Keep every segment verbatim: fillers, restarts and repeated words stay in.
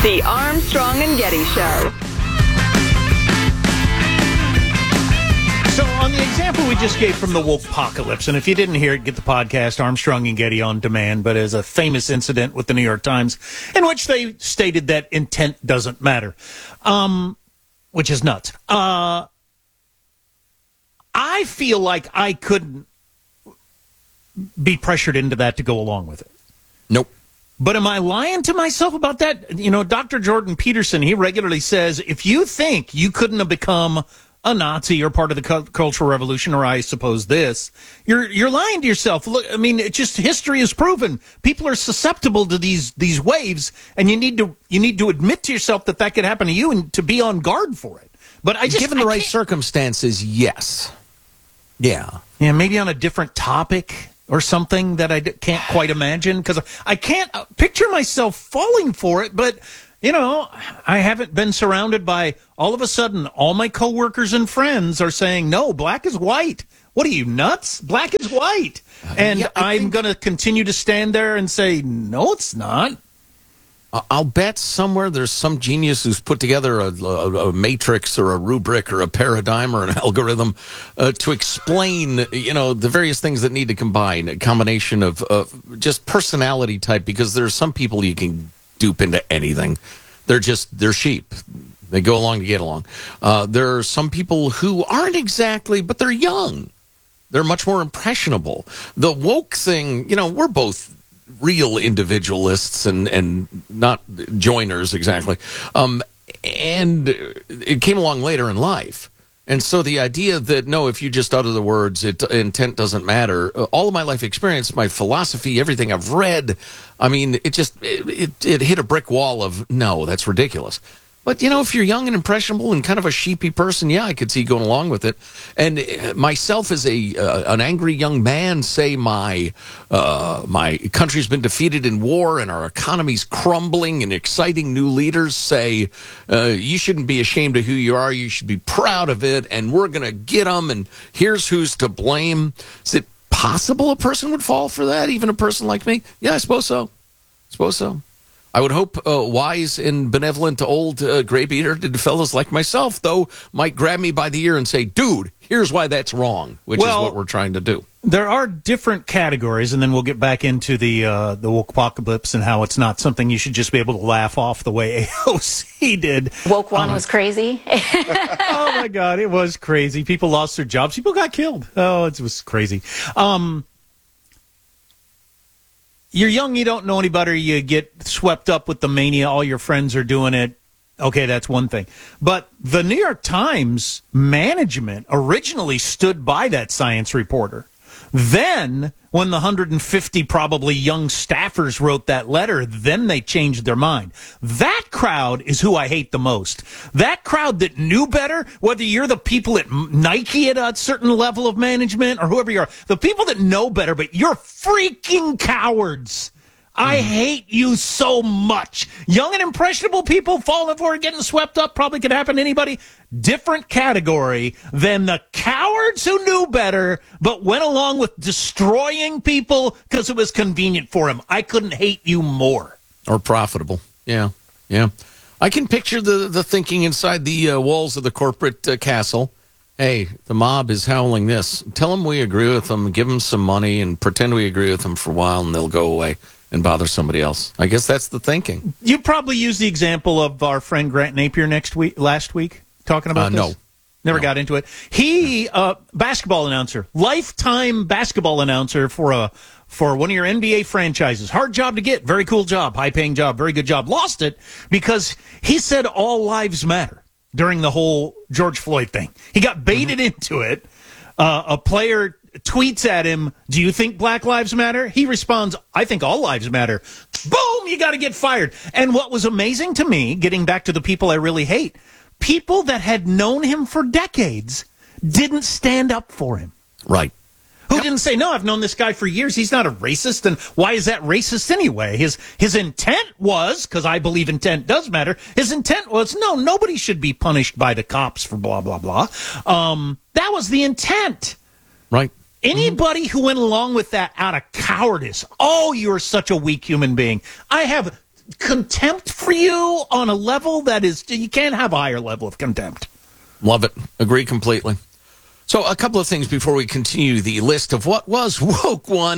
The Armstrong and Getty Show. So on the example we just gave from the woke-pocalypse, and if you didn't hear it, get the podcast Armstrong and Getty on demand, but as a famous incident with the New York Times in which they stated that intent doesn't matter, um, which is nuts. Uh, I feel like I couldn't be pressured into that to go along with it. Nope. But am I lying to myself about that? You know, Doctor Jordan Peterson, he regularly says, if you think you couldn't have become a Nazi or part of the cu- Cultural Revolution, or I suppose this, you're you're lying to yourself. Look, I mean, it just history has proven people are susceptible to these these waves, and you need to you need to admit to yourself that that could happen to you and to be on guard for it. But I just given the I right can't- circumstances, yes, yeah, yeah, maybe on a different topic or something that I d- can't quite imagine, because I can't uh, picture myself falling for it. But you know, I haven't been surrounded by, all of a sudden, all my coworkers and friends are saying, no, black is white. What are you, nuts? Black is white. And yeah, I I'm think- going to continue to stand there and say, no, it's not. I- I'll bet somewhere there's some genius who's put together a, a, a matrix or a rubric or a paradigm or an algorithm uh, to explain, you know, the various things that need to combine, a combination of uh, just personality type, because there's some people you can dupe into anything. They're just, they're sheep. They go along to get along. Uh, there are some people who aren't exactly, but they're young. They're much more impressionable. The woke thing, you know, we're both real individualists and, and not joiners exactly. Um, and it came along later in life. And so the idea that, no, if you just utter the words, it, intent doesn't matter. All of my life experience, my philosophy, everything I've read, I mean, it just, it, it, it hit a brick wall of, no, that's ridiculous. But, you know, if you're young and impressionable and kind of a sheepy person, yeah, I could see going along with it. And myself as a uh, an angry young man, say my uh, my country's been defeated in war and our economy's crumbling and exciting new leaders say, uh, you shouldn't be ashamed of who you are. You should be proud of it. And we're going to get them. And here's who's to blame. Is it possible a person would fall for that? Even a person like me? Yeah, I suppose so. I suppose so. I would hope uh, wise and benevolent old uh, gray-bearded fellows like myself, though, might grab me by the ear and say, dude, here's why that's wrong, which Well, is what we're trying to do. There are different categories, and then we'll get back into the uh, the woke-pocalypse and how it's not something you should just be able to laugh off the way A O C did. Woke one Um, was crazy. Oh, my God, it was crazy. People lost their jobs. People got killed. Oh, it was crazy. Um, you're young, you don't know any better, you get swept up with the mania, all your friends are doing it. Okay, that's one thing. But the New York Times management originally stood by that science reporter. Then, when the one hundred fifty probably young staffers wrote that letter, then they changed their mind. That crowd is who I hate the most. That crowd that knew better, whether you're the people at Nike at a certain level of management or whoever you are, the people that know better, but you're freaking cowards. I hate you so much. Young and impressionable people falling for it, getting swept up, probably could happen to anybody. Different category than the cowards who knew better, but went along with destroying people because it was convenient for them. I couldn't hate you more. Or profitable. Yeah, yeah. I can picture the, the thinking inside the uh, walls of the corporate uh, castle. Hey, the mob is howling this. Tell them we agree with them, give them some money, and pretend we agree with them for a while, and they'll go away and bother somebody else. I guess that's the thinking. You probably use the example of our friend Grant Napier next week, last week, talking about Uh, this. no. Never No. got into it. He, uh, basketball announcer, lifetime basketball announcer for a for one of your N B A franchises. Hard job to get, very cool job, high paying job, very good job. Lost it because he said all lives matter during the whole George Floyd thing. He got baited mm-hmm. into it. Uh, a player tweets at him, do you think Black Lives Matter? He responds, I think all lives matter. Boom, you got to get fired. And what was amazing to me, getting back to the people I really hate, people that had known him for decades didn't stand up for him. Right. Who yep. didn't say, no, I've known this guy for years. He's not a racist. And why is that racist anyway? His his intent was, because I believe intent does matter, his intent was, no, nobody should be punished by the cops for blah, blah, blah. Um, that was the intent. Right. Anybody who went along with that out of cowardice, oh, you're such a weak human being. I have contempt for you on a level that is, you can't have a higher level of contempt. Love it. Agree completely. So a couple of things before we continue the list of what was woke one.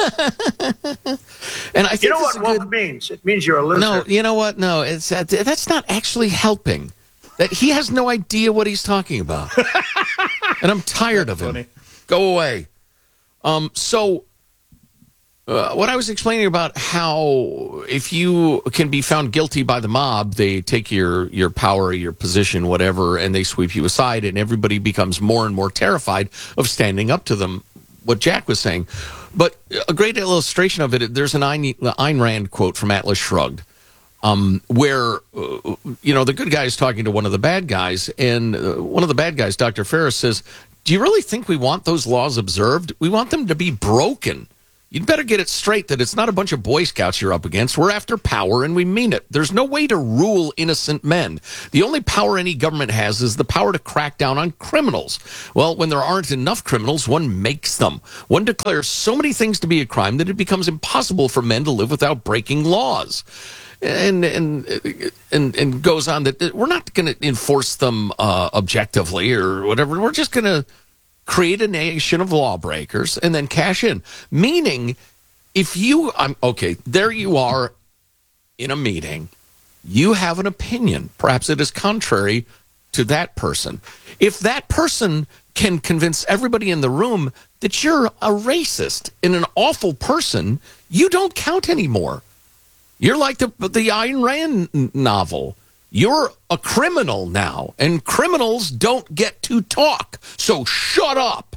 And I think You know this what is a woke good- means? It means you're a loser. No, you know what? No, it's uh, that's not actually helping. That he has no idea what he's talking about, and I'm tired of him. funny. Go away. Um. So, uh, what I was explaining about how if you can be found guilty by the mob, they take your your power, your position, whatever, and they sweep you aside, and everybody becomes more and more terrified of standing up to them. What Jack was saying, but a great illustration of it. There's an Ayn, Ayn Rand quote from Atlas Shrugged. Um, where, uh, you know, the good guy is talking to one of the bad guys, and uh, one of the bad guys, Doctor Ferris, says, do you really think we want those laws observed? We want them to be broken. You'd better get it straight that it's not a bunch of Boy Scouts you're up against. We're after power, and we mean it. There's no way to rule innocent men. The only power any government has is the power to crack down on criminals. Well, when there aren't enough criminals, one makes them. One declares so many things to be a crime that it becomes impossible for men to live without breaking laws. And and and and goes on that we're not going to enforce them uh, objectively or whatever. We're just going to create a nation of lawbreakers and then cash in. Meaning, if you, I'm okay, there you are in a meeting, you have an opinion. Perhaps it is contrary to that person. If that person can convince everybody in the room that you're a racist and an awful person, you don't count anymore. You're like the the Ayn Rand novel. You're a criminal now, and criminals don't get to talk. So shut up.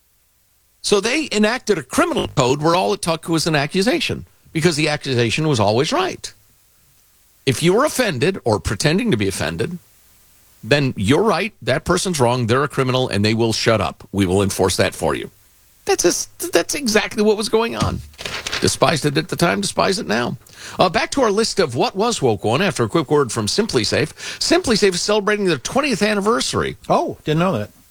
So they enacted a criminal code where all it took was an accusation, because the accusation was always right. If you were offended or pretending to be offended, then you're right. That person's wrong. They're a criminal, and they will shut up. We will enforce that for you. That's just, that's exactly what was going on. Despised it at the time, despise it now. Uh, back to our list of what was woke one after a quick word from Simply Safe. Simply Safe is celebrating their twentieth anniversary. Oh, didn't know that.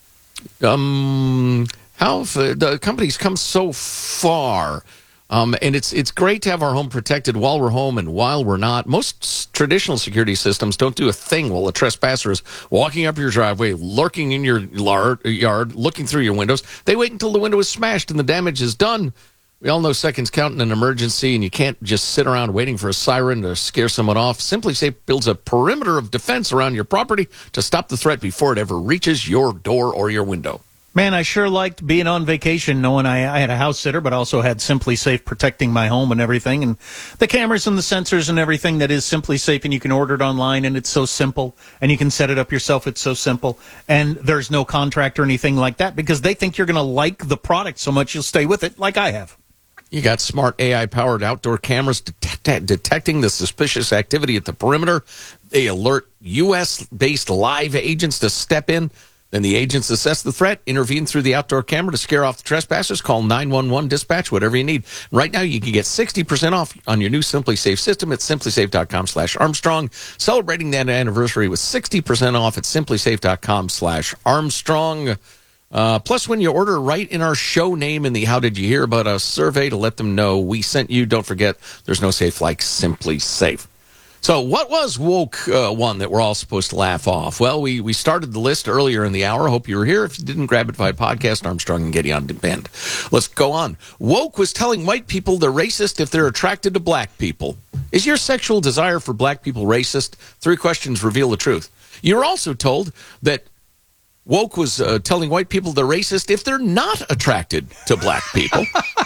Um, how the company's come so far. Um, and it's it's great to have our home protected while we're home and while we're not. Most traditional security systems don't do a thing while a trespasser is walking up your driveway, lurking in your yard, looking through your windows. They wait until the window is smashed and the damage is done. We all know seconds count in an emergency, and you can't just sit around waiting for a siren to scare someone off. Simply Safe builds a perimeter of defense around your property to stop the threat before it ever reaches your door or your window. Man, I sure liked being on vacation, knowing I, I had a house sitter, but also had Simply Safe protecting my home and everything, and the cameras and the sensors and everything that is Simply Safe, and you can order it online, and it's so simple, and you can set it up yourself. It's so simple, and there's no contract or anything like that, because they think you're going to like the product so much you'll stay with it, like I have. You got smart A I-powered outdoor cameras detect- detecting the suspicious activity at the perimeter. They alert U S-based live agents to step in. Then the agents assess the threat, intervene through the outdoor camera to scare off the trespassers, call nine one one, dispatch, whatever you need. Right now, you can get sixty percent off on your new Simply Safe system at simplysafe.com slash Armstrong. Celebrating that anniversary with sixty percent off at simplysafe.com slash Armstrong. Uh, plus, when you order, write in our show name in the How Did You Hear About Us survey to let them know we sent you. Don't forget, there's no safe like Simply Safe. So what was woke uh, one that we're all supposed to laugh off? Well, we, we started the list earlier in the hour. Hope you were here. If you didn't, grab it via podcast, Armstrong and Getty on demand. Let's go on. Woke was telling white people they're racist if they're attracted to black people. Is your sexual desire for black people racist? Three questions reveal the truth. You're also told that woke was uh, telling white people they're racist if they're not attracted to black people.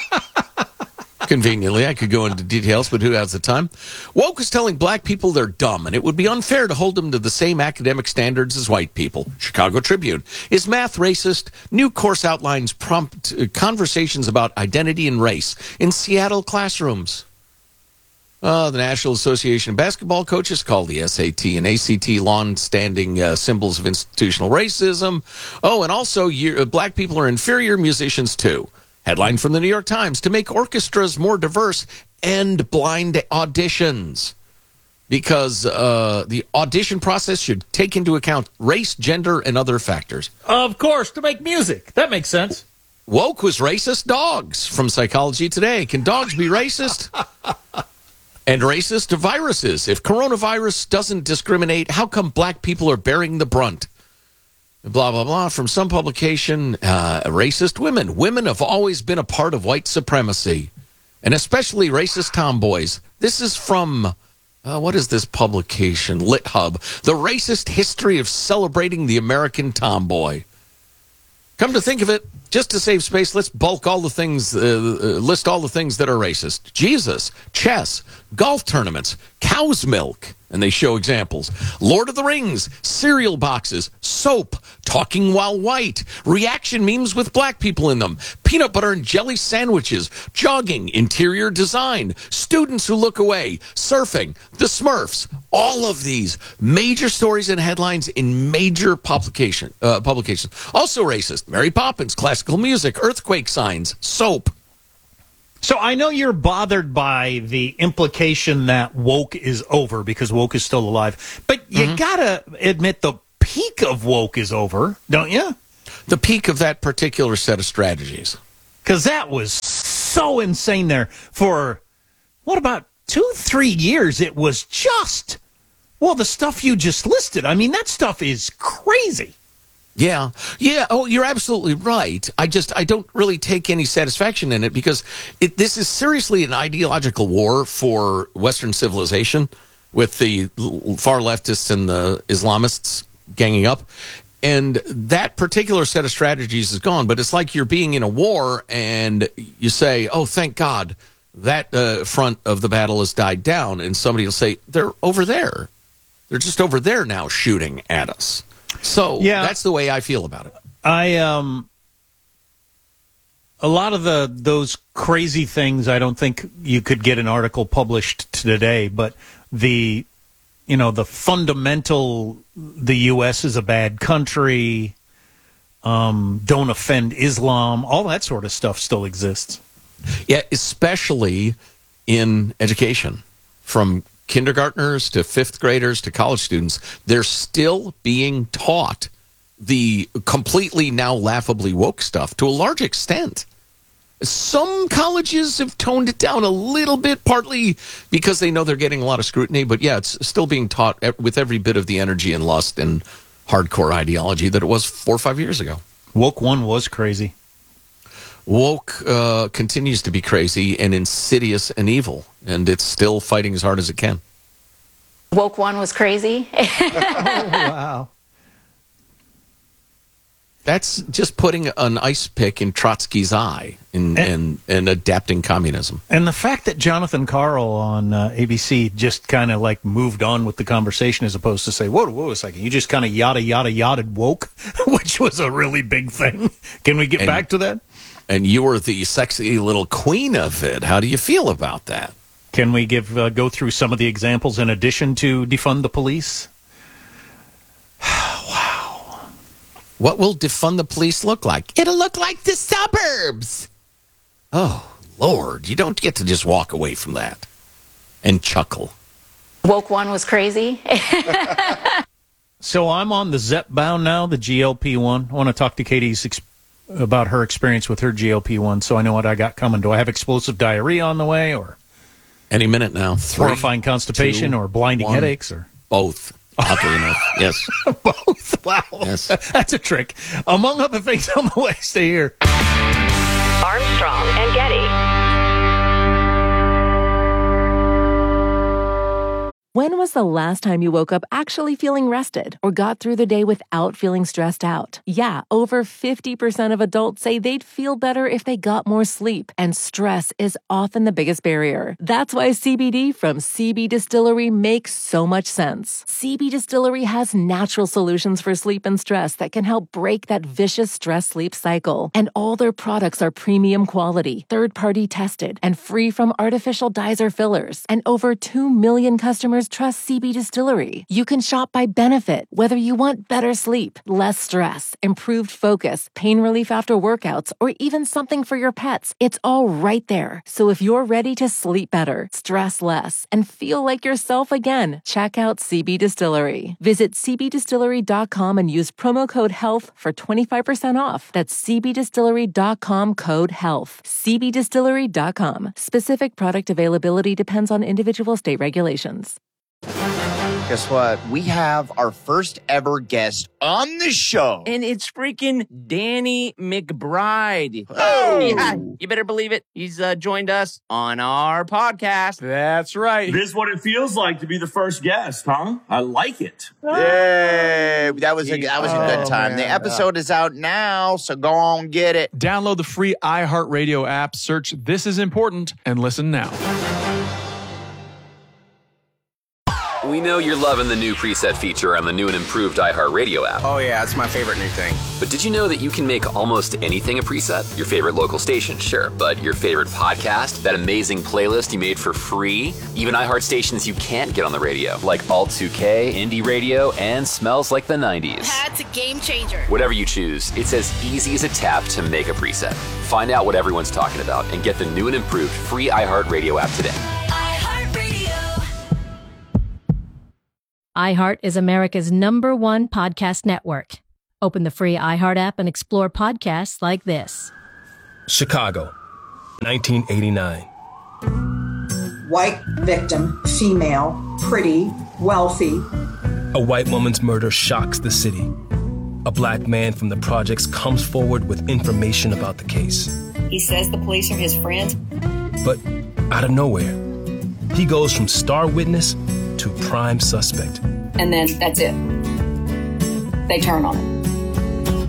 Conveniently, I could go into details, but who has the time? Woke is telling black people they're dumb, and it would be unfair to hold them to the same academic standards as white people. Chicago Tribune. Is math racist? New course outlines prompt uh, conversations about identity and race in Seattle classrooms. Uh, the National Association of Basketball Coaches called the S A T and A C T long-standing uh, symbols of institutional racism. Oh, and also, uh, black people are inferior musicians, too. Headline from the New York Times, to make orchestras more diverse, end blind auditions. Because uh, the audition process should take into account race, gender, and other factors. Of course, to make music. That makes sense. Woke was racist dogs from Psychology Today. Can dogs be racist? And racist viruses. If coronavirus doesn't discriminate, how come black people are bearing the brunt? Blah, blah, blah. From some publication, uh, racist women. Women have always been a part of white supremacy, and especially racist tomboys. This is from, uh, what is this publication? LitHub. The Racist History of Celebrating the American Tomboy. Come to think of it, just to save space, let's bulk all the things, uh, list all the things that are racist. Jesus, chess, golf tournaments, cow's milk, and they show examples. Lord of the Rings, cereal boxes, soap, talking while white, reaction memes with black people in them, peanut butter and jelly sandwiches, jogging, interior design, students who look away, surfing, the Smurfs, all of these major stories and headlines in major publication, uh, publications. Also racist, Mary Poppins, classical music, earthquake signs, soap. So I know you're bothered by the implication that woke is over because woke is still alive, but you mm-hmm. gotta admit the peak of woke is over, don't you? The peak of that particular set of strategies. Because that was so insane there for, what, about two, three years? It was just, well, the stuff you just listed. I mean, that stuff is crazy. Yeah. Yeah. Oh, you're absolutely right. I just, I don't really take any satisfaction in it because it, this is seriously an ideological war for Western civilization with the far leftists and the Islamists ganging up. And that particular set of strategies is gone. But it's like you're being in a war and you say, oh, thank God that uh, front of the battle has died down. And somebody will say, they're over there. They're just over there now shooting at us. So yeah, that's the way I feel about it. I um, a lot of the those crazy things. I don't think you could get an article published today. But the, you know, the fundamental, the U S is a bad country. Um, don't offend Islam. All that sort of stuff still exists. Yeah, especially in education, from kindergartners to fifth graders to college students, they're still being taught the completely now laughably woke stuff to a large extent. Some colleges have toned it down a little bit, partly because they know they're getting a lot of scrutiny. But yeah, it's still being taught with every bit of the energy and lust and hardcore ideology that it was four or five years ago. Woke one was crazy. Woke uh, continues to be crazy and insidious and evil, and it's still fighting as hard as it can. Woke one was crazy. Oh, wow. That's just putting an ice pick in Trotsky's eye and, and, and, and adapting communism. And the fact that Jonathan Karl on uh, A B C just kind of like moved on with the conversation as opposed to say, whoa, whoa a second, you just kind of yada, yada, yada woke, which was a really big thing. Can we get and, back to that? And you were the sexy little queen of it. How do you feel about that? Can we give uh, go through some of the examples in addition to defund the police? Wow. What will defund the police look like? It'll look like the suburbs. Oh, Lord, you don't get to just walk away from that and chuckle. Woke one was crazy. So I'm on the Zepbound now, the G L P one. I want to talk to Katie's experience about her experience with her G L P one, so I know what I got coming. Do I have explosive diarrhea on the way, or any minute now? Three, horrifying constipation, two, or blinding one. Headaches, or both? Oddly enough, yes, both. Wow, yes, that's a trick. Among other things on the way. Stay here. Armstrong and Getty. When was the last time you woke up actually feeling rested or got through the day without feeling stressed out? Yeah, over fifty percent of adults say they'd feel better if they got more sleep, and stress is often the biggest barrier. That's why C B D from C B Distillery makes so much sense. C B Distillery has natural solutions for sleep and stress that can help break that vicious stress-sleep cycle. And all their products are premium quality, third-party tested, and free from artificial dyes or fillers. And over two million customers customers trust C B Distillery. You can shop by benefit, whether you want better sleep, less stress, improved focus, pain relief after workouts, or even something for your pets. It's all right there. So if you're ready to sleep better, stress less, and feel like yourself again, check out C B Distillery. Visit c b distillery dot com and use promo code HEALTH for twenty-five percent off. That's c b distillery dot com code HEALTH. c b distillery dot com. Specific product availability depends on individual state regulations. Guess what? We have our first ever guest on the show. And it's freaking Danny McBride. Oh! Yeah, you better believe it. He's uh, joined us on our podcast. That's right. This is what it feels like to be the first guest, huh? I like it. Yay! That was a, that was a good Oh, time. man. The episode is out now, so go on get it. Download the free iHeartRadio app, search This Is Important, and listen now. We know you're loving the new preset feature on the new and improved iHeartRadio app. Oh yeah, it's my favorite new thing. But did you know that you can make almost anything a preset? Your favorite local station, sure, but your favorite podcast, that amazing playlist you made for free, even iHeart stations you can't get on the radio, like Alt two K, Indie Radio, and Smells Like the nineties. That's a game changer. Whatever you choose, it's as easy as a tap to make a preset. Find out what everyone's talking about and get the new and improved free iHeartRadio app today. iHeart is America's number one podcast network. Open the free iHeart app and explore podcasts like this. Chicago, nineteen eighty-nine. White victim, female, pretty, wealthy. A white woman's murder shocks the city. A black man from the projects comes forward with information about the case. He says the police are his friends. But out of nowhere, he goes from star witness to prime suspect. And then that's it. They turn on him.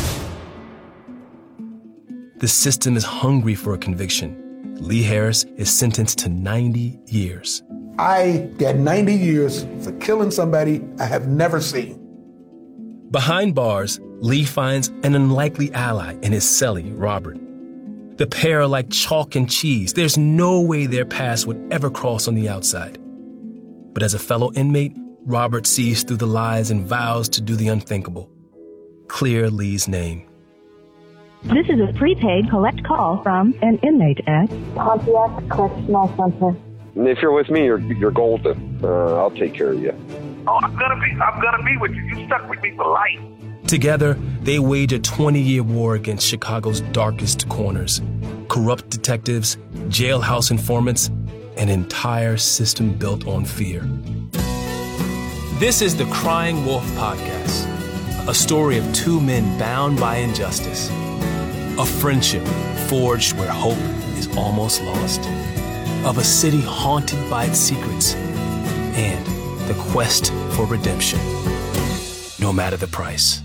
The system is hungry for a conviction. Lee Harris is sentenced to ninety years. I get ninety years for killing somebody I have never seen. Behind bars, Lee finds an unlikely ally in his cellie, Robert. The pair are like chalk and cheese. There's no way their paths would ever cross on the outside. But as a fellow inmate, Robert sees through the lies and vows to do the unthinkable. Clear Lee's name. This is a prepaid collect call from an inmate at Pontiac Correctional Center. If you're with me, you're you're golden. Uh, I'll take care of you. Oh, I'm gonna be I'm gonna be with you. You stuck with me for life. Together, they wage a twenty-year war against Chicago's darkest corners. Corrupt detectives, jailhouse informants, an entire system built on fear. This is the Crying Wolf Podcast, a story of two men bound by injustice. A friendship forged where hope is almost lost. Of a city haunted by its secrets. And the quest for redemption, no matter the price.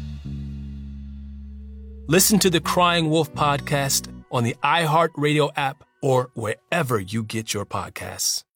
Listen to the Crying Wolf Podcast on the iHeartRadio app or wherever you get your podcasts.